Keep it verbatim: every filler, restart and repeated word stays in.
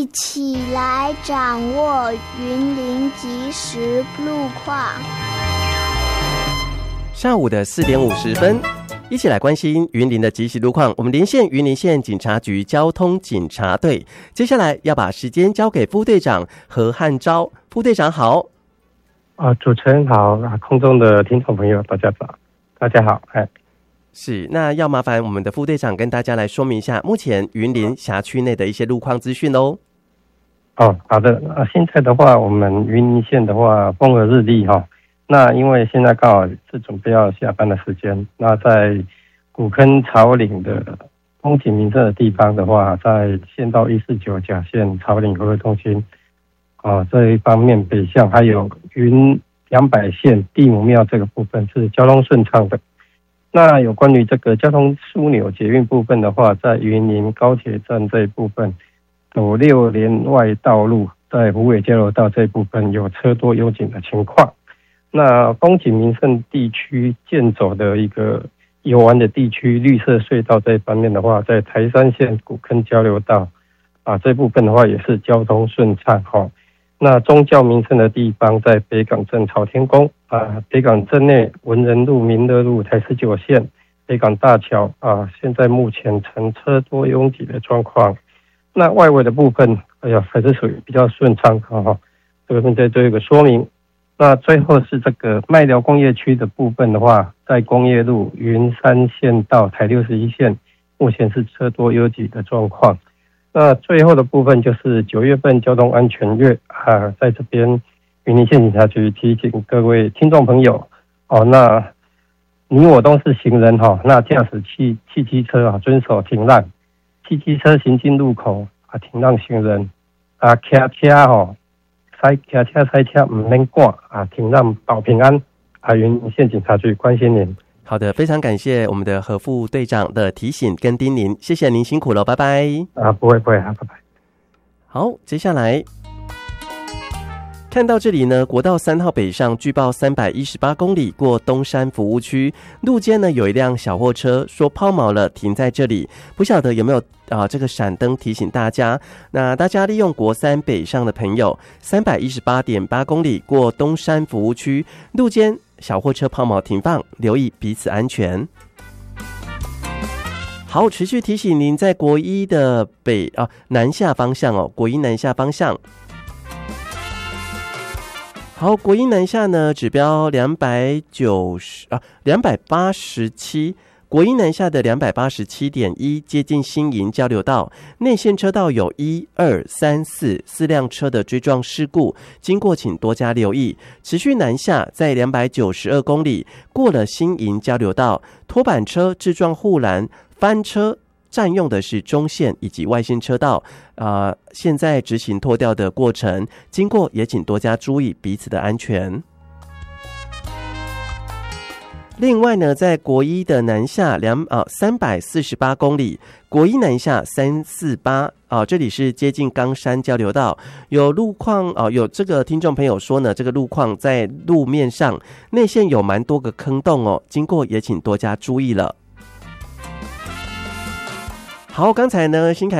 起来掌握云林即时路况。 下午的四点五十分，一起来关心云林的即时路况。我们连线云林县警察局交通警察队，接下来要把时间交给副队长何汉昭。副队长好。 啊，主持人好，空中的听众朋友大家早，大家好，哎。 是，那要麻烦我们的副队长跟大家来说明一下目前云林辖区内的一些路况资讯喽。 哦，好的。啊，现在的话，我们云林县的话，风和日丽哈、哦。那因为现在刚好是准备要下班的时间，那在古坑草岭的风景名胜的地方的话，在县道一四九甲线草岭活动中心啊这一方面北向，还有云两百线地母庙这个部分是交通顺畅的。那有关于这个交通枢纽捷运部分的话，在云林高铁站这一部分，斗六连外道路在虎尾交流道这一部分有车多拥挤的情况。那风景名胜地区健走的一个游玩的地区绿色隧道这一方面的话，在台山线古坑交流道啊这部分的话也是交通顺畅哈、哦。那宗教名胜的地方在北港镇朝天宫啊，北港镇内文人路、民乐路、台十九线、北港大桥啊，现在目前呈车多拥挤的状况。那外围的部分，哎呀，还是属于比较顺畅哈、哦。这个现在做一个说明。那最后是这个麦寮工业区的部分的话，在工业路云山线到台六十一线，目前是车多拥挤的状况。那最后的部分就是九月份交通安全月啊，在这边云林县警察局提醒各位听众朋友哦，那你我都是行人哈、哦，那驾驶汽汽机车啊，遵守停让，汽机车行进路口啊，停让行人啊，骑车哈。塞骑车塞车唔免赶啊，停让保平安啊！云林县警察局关心您。 好的，非常感谢我们的何副队长的提醒跟叮咛，谢谢您辛苦了，拜拜。 啊，不会不会啊，拜拜。 好，接下来看到这里呢，国道三号北上据报三百一十八公里过东山服务区，路肩呢有一辆小货车说抛锚了，停在这里，不晓得有没有啊这个闪灯提醒大家。那大家利用国三北上的朋友，三百一十八点八公里过东山服务区，路肩小货车抛锚停放，留意彼此安全。好，持续提醒您，在国一的北啊南下方向哦，国一南下方向。好，国一南下呢，指标两百九十啊，两百八十七。国一南下的两百八十七点一，接近新营交流道内线车道有一二三四四辆车的追撞事故，经过请多加留意。持续南下，在两百九十二公里过了新营交流道，拖板车致撞护栏，翻车。占用的是中线以及外线车道，啊、呃，现在执行拖吊的过程，经过也请多加注意彼此的安全。另外呢，在国一的南下两啊三百四十八公里，国一南下三四八啊，这里是接近冈山交流道，有路况啊，有这个听众朋友说呢，这个路况在路面上内线有蛮多个坑洞哦，经过也请多加注意了。好，刚才呢，新凯